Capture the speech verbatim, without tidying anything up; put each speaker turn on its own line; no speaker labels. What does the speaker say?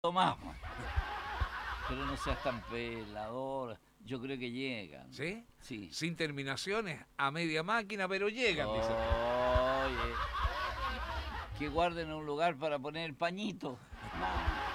más, po. Pero no seas tan pelador. Yo creo que llegan.
¿Sí?
Sí.
Sin terminaciones, a media máquina, pero llegan, dice.
Oye, que guarden un lugar para poner el pañito. No.